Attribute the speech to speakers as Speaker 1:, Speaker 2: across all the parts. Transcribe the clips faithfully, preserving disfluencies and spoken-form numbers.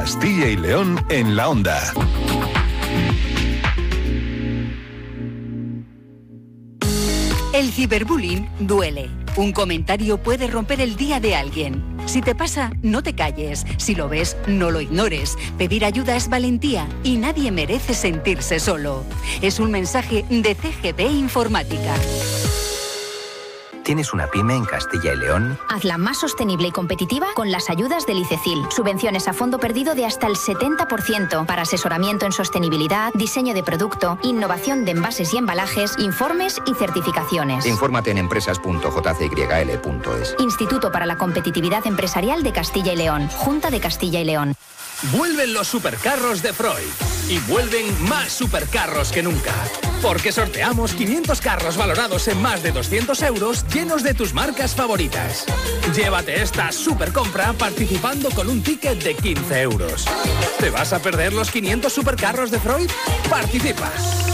Speaker 1: Castilla y León en la Onda.
Speaker 2: El ciberbullying duele. Un comentario puede romper el día de alguien. Si te pasa, no te calles. Si lo ves, no lo ignores. Pedir ayuda es valentía y nadie merece sentirse solo. Es un mensaje de C G P Informática.
Speaker 3: ¿Tienes una pyme en Castilla y León?
Speaker 4: Hazla más sostenible y competitiva con las ayudas del ICECIL. Subvenciones a fondo perdido de hasta el setenta por ciento para asesoramiento en sostenibilidad, diseño de producto, innovación de envases y embalajes, informes y certificaciones.
Speaker 3: Infórmate en empresas punto j c y l punto es.
Speaker 4: Instituto para la Competitividad Empresarial de Castilla y León. Junta de Castilla y León.
Speaker 5: Vuelven los supercarros de Freud y vuelven más supercarros que nunca. Porque sorteamos quinientos carros valorados en más de doscientos euros llenos de tus marcas favoritas. Llévate esta supercompra participando con un ticket de quince euros. ¿Te vas a perder los quinientos supercarros de Freud? Participa.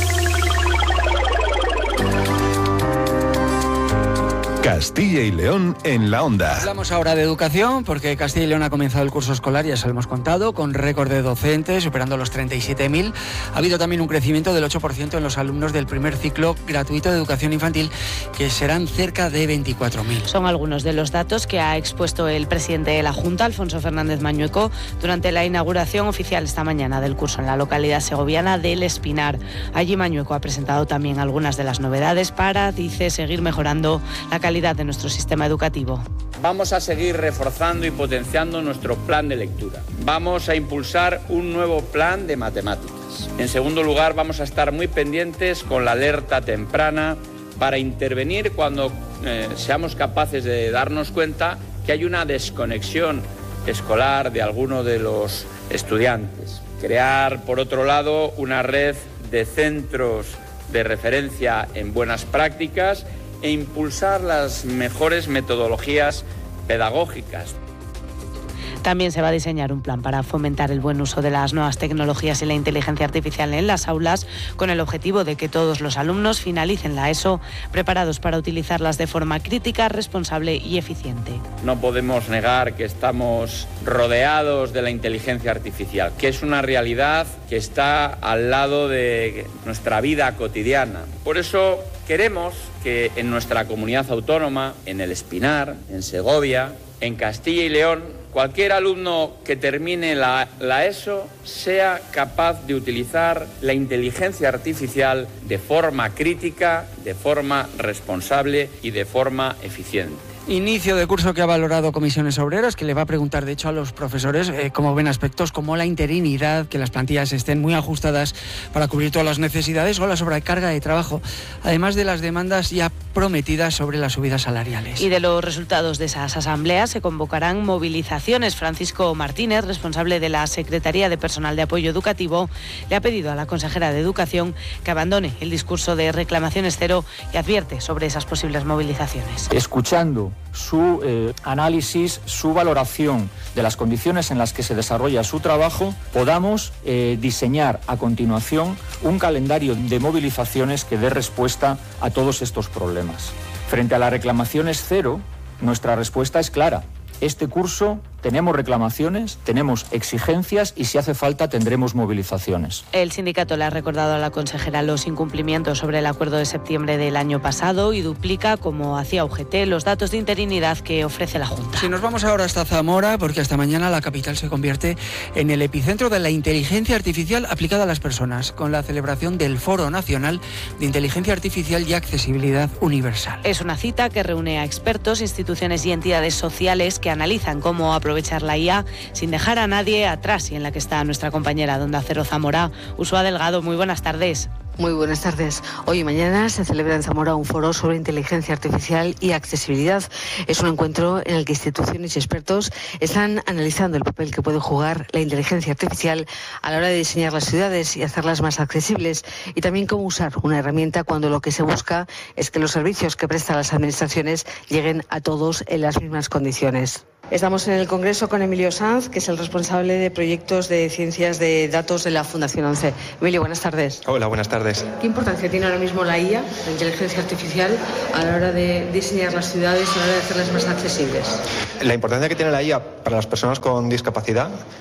Speaker 1: Castilla y León en la Onda.
Speaker 6: Hablamos ahora de educación porque Castilla y León ha comenzado el curso escolar, ya se lo hemos contado, con récord de docentes, superando los treinta y siete mil. Ha habido también un crecimiento del ocho por ciento en los alumnos del primer ciclo gratuito de educación infantil, que serán cerca de veinticuatro mil.
Speaker 7: Son algunos de los datos que ha expuesto el presidente de la Junta, Alfonso Fernández Mañueco, durante la inauguración oficial esta mañana del curso en la localidad segoviana del Espinar. Allí Mañueco ha presentado también algunas de las novedades para, dice, seguir mejorando la calidad de nuestro sistema educativo.
Speaker 8: Vamos a seguir reforzando y potenciando nuestro plan de lectura. Vamos a impulsar un nuevo plan de matemáticas. En segundo lugar, vamos a estar muy pendientes con la alerta temprana para intervenir cuando eh, seamos capaces de darnos cuenta que hay una desconexión escolar de alguno de los estudiantes. Crear, por otro lado, una red de centros de referencia en buenas prácticas e impulsar las mejores metodologías pedagógicas.
Speaker 7: También se va a diseñar un plan para fomentar el buen uso de las nuevas tecnologías y la inteligencia artificial en las aulas, con el objetivo de que todos los alumnos finalicen la ESO preparados para utilizarlas de forma crítica, responsable y eficiente.
Speaker 8: No podemos negar que estamos rodeados de la inteligencia artificial, que es una realidad que está al lado de nuestra vida cotidiana. Por eso queremos que en nuestra comunidad autónoma, en el Espinar, en Segovia, en Castilla y León, cualquier alumno que termine la, la ESO sea capaz de utilizar la inteligencia artificial de forma crítica, de forma responsable y de forma eficiente.
Speaker 6: Inicio de curso que ha valorado Comisiones Obreras, que le va a preguntar, de hecho, a los profesores eh, cómo ven aspectos como la interinidad, que las plantillas estén muy ajustadas para cubrir todas las necesidades o la sobrecarga de trabajo, además de las demandas ya prometidas sobre las subidas salariales.
Speaker 7: Y de los resultados de esas asambleas se convocarán movilizaciones. Francisco Martínez, responsable de la Secretaría de Personal de Apoyo Educativo, le ha pedido a la consejera de Educación que abandone el discurso de reclamaciones cero y advierte sobre esas posibles movilizaciones.
Speaker 9: Escuchando su eh, análisis, su valoración de las condiciones en las que se desarrolla su trabajo, podamos eh, diseñar a continuación un calendario de movilizaciones que dé respuesta a todos estos problemas. Frente a las reclamaciones cero, nuestra respuesta es clara. Este curso tenemos reclamaciones, tenemos exigencias y si hace falta tendremos movilizaciones.
Speaker 7: El sindicato le ha recordado a la consejera los incumplimientos sobre el acuerdo de septiembre del año pasado y duplica, como hacía U G T, los datos de interinidad que ofrece la Junta.
Speaker 6: Si nos vamos ahora hasta Zamora, porque hasta mañana la capital se convierte en el epicentro de la inteligencia artificial aplicada a las personas, con la celebración del Foro Nacional de Inteligencia Artificial y Accesibilidad Universal.
Speaker 7: Es una cita que reúne a expertos, instituciones y entidades sociales que analizan cómo aprovechar la I A sin dejar a nadie atrás, y en la que está nuestra compañera de Onda Cero Zamora, Ursúa Delgado. Muy buenas tardes.
Speaker 10: Muy buenas tardes. Hoy y mañana se celebra en Zamora un foro sobre inteligencia artificial y accesibilidad. Es un encuentro en el que instituciones y expertos están analizando el papel que puede jugar la inteligencia artificial a la hora de diseñar las ciudades y hacerlas más accesibles, y también cómo usar una herramienta cuando lo que se busca es que los servicios que prestan las administraciones lleguen a todos en las mismas condiciones. Estamos en el Congreso con Emilio Sanz, que es el responsable de proyectos de ciencias de datos de la Fundación once. Emilio, buenas tardes.
Speaker 11: Hola, buenas tardes.
Speaker 10: ¿Qué importancia tiene ahora mismo la I A, la inteligencia artificial, a la hora de diseñar las ciudades, a la hora de hacerlas más accesibles?
Speaker 11: La importancia que tiene la I A para las personas con discapacidad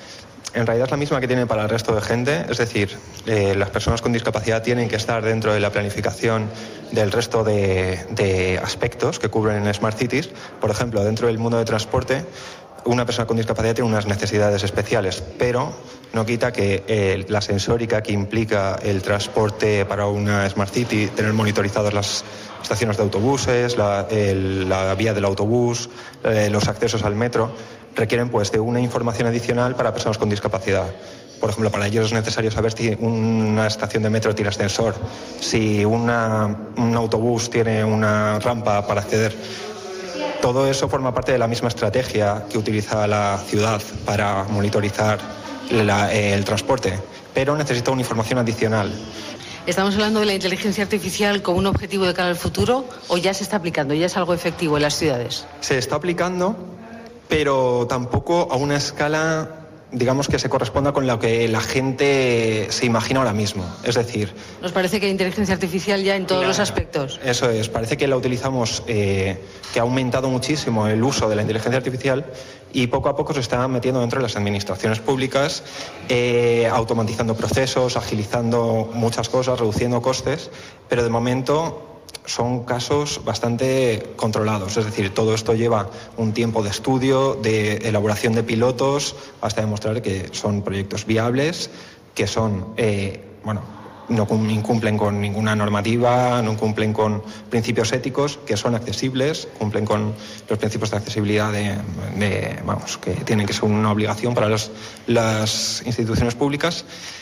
Speaker 11: en realidad es la misma que tiene para el resto de gente, es decir, eh, las personas con discapacidad tienen que estar dentro de la planificación del resto de, de aspectos que cubren en Smart Cities. Por ejemplo, dentro del mundo de transporte, una persona con discapacidad tiene unas necesidades especiales, pero no quita que eh, la sensórica que implica el transporte para una Smart City, tener monitorizadas las estaciones de autobuses, la, el, la vía del autobús, eh, los accesos al metro, requieren pues de una información adicional para personas con discapacidad. Por ejemplo, para ellos es necesario saber si una estación de metro tiene ascensor, si una, un autobús tiene una rampa para acceder. Todo eso forma parte de la misma estrategia que utiliza la ciudad para monitorizar la, el transporte, pero necesita una información adicional.
Speaker 10: ¿Estamos hablando de la inteligencia artificial como un objetivo de cara al futuro o ya se está aplicando, ya es algo efectivo en las ciudades?
Speaker 11: Se está aplicando, pero tampoco a una escala, digamos, que se corresponda con lo que la gente se imagina ahora mismo. Es decir...
Speaker 10: ¿Nos parece que hay inteligencia artificial ya en todos
Speaker 11: la,
Speaker 10: los aspectos?
Speaker 11: Eso es, parece que la utilizamos, eh, que ha aumentado muchísimo el uso de la inteligencia artificial y poco a poco se está metiendo dentro de las administraciones públicas, eh, automatizando procesos, agilizando muchas cosas, reduciendo costes, pero de momento son casos bastante controlados, es decir, todo esto lleva un tiempo de estudio, de elaboración de pilotos, hasta demostrar que son proyectos viables, que son, eh, bueno, no incumplen con ninguna normativa, no cumplen con principios éticos, que son accesibles, cumplen con los principios de accesibilidad de, de vamos, que tienen que ser una obligación para los, las instituciones públicas.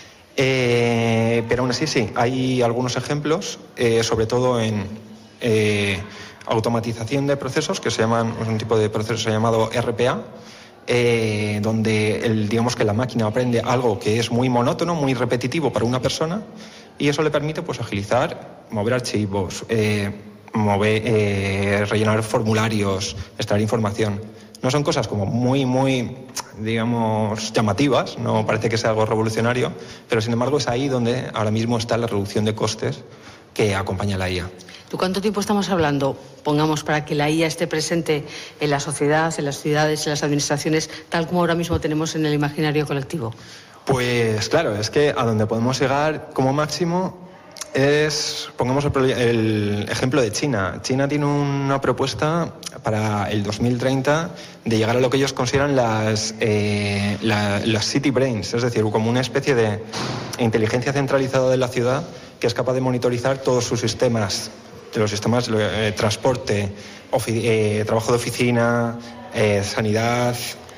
Speaker 11: Eh, pero aún así sí, hay algunos ejemplos, eh, sobre todo en eh, automatización de procesos, que se llaman, es un tipo de proceso llamado R P A, eh, donde el, digamos que la máquina aprende algo que es muy monótono, muy repetitivo para una persona, y eso le permite pues agilizar, mover archivos, eh, mover, eh, rellenar formularios, extraer información. No son cosas como muy, muy, digamos, llamativas, no parece que sea algo revolucionario, pero sin embargo es ahí donde ahora mismo está la reducción de costes que acompaña la I A.
Speaker 10: ¿De cuánto tiempo estamos hablando, pongamos, para que la I A esté presente en la sociedad, en las ciudades, en las administraciones, tal como ahora mismo tenemos en el imaginario colectivo?
Speaker 11: Pues claro, es que a donde podemos llegar como máximo es, pongamos el, el ejemplo de China. China tiene una propuesta para el dos mil treinta de llegar a lo que ellos consideran las, eh, la, las city brains, es decir, como una especie de inteligencia centralizada de la ciudad que es capaz de monitorizar todos sus sistemas, de los sistemas de eh, transporte, eh, trabajo de oficina, eh, sanidad.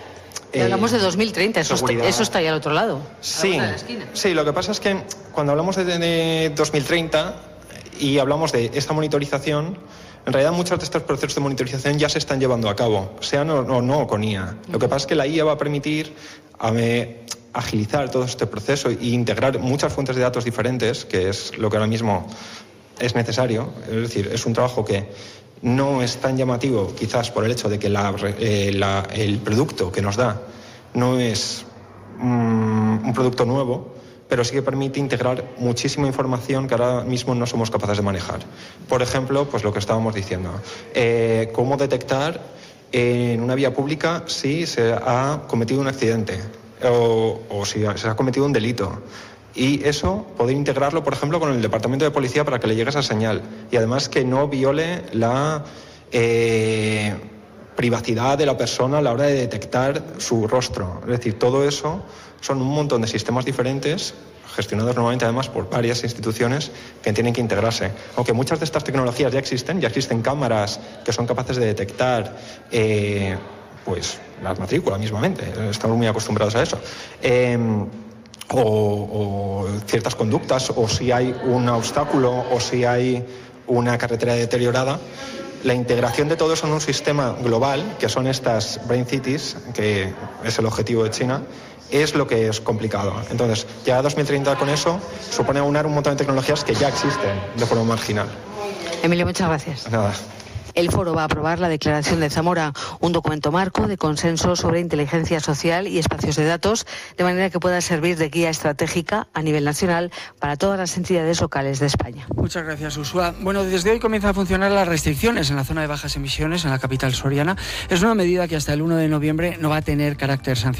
Speaker 10: Y hablamos de dos mil treinta, eso está, eso está ahí al otro lado.
Speaker 11: Sí, sí, lo que pasa es que cuando hablamos de, de dos mil treinta y hablamos de esta monitorización, en realidad muchos de estos procesos de monitorización ya se están llevando a cabo, sean o no, no con I A. Lo que pasa es que la I A va a permitir a me, agilizar todo este proceso e integrar muchas fuentes de datos diferentes, que es lo que ahora mismo es necesario. Es decir, es un trabajo que no es tan llamativo quizás por el hecho de que la, eh, la, el producto que nos da no es um, un producto nuevo, pero sí que permite integrar muchísima información que ahora mismo no somos capaces de manejar. Por ejemplo, pues lo que estábamos diciendo, eh, cómo detectar en una vía pública si se ha cometido un accidente o, o si se ha cometido un delito. Y eso, poder integrarlo, por ejemplo, con el departamento de policía para que le llegue esa señal. Y además que no viole la eh, privacidad de la persona a la hora de detectar su rostro. Es decir, todo eso son un montón de sistemas diferentes, gestionados normalmente además por varias instituciones, que tienen que integrarse. Aunque muchas de estas tecnologías ya existen, ya existen cámaras que son capaces de detectar eh, pues, las matrículas mismamente. Estamos muy acostumbrados a eso. Eh, O, o ciertas conductas, o si hay un obstáculo, o si hay una carretera deteriorada. La integración de todo eso en un sistema global, que son estas Brain Cities, que es el objetivo de China, es lo que es complicado. Entonces, ya dos mil treinta con eso supone aunar un montón de tecnologías que ya existen de forma marginal.
Speaker 10: Emilio, muchas gracias.
Speaker 11: Nada.
Speaker 10: El foro va a aprobar la Declaración de Zamora, un documento marco de consenso sobre inteligencia social y espacios de datos, de manera que pueda servir de guía estratégica a nivel nacional para todas las entidades locales de España.
Speaker 6: Muchas gracias, Ursula. Bueno, desde hoy comienzan a funcionar las restricciones en la zona de bajas emisiones, en la capital soriana. Es una medida que hasta el uno de noviembre no va a tener carácter sancionador.